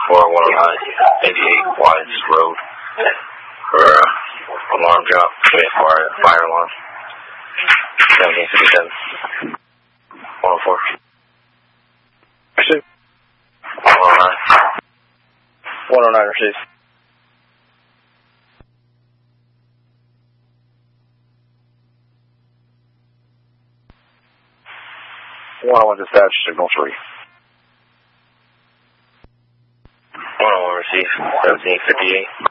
109, 88 Wise Road for alarm drop, fire alarm. 1757. 104. Receive. 109. 109, receive. One dispatch, signal 3. 101, receive. 1758.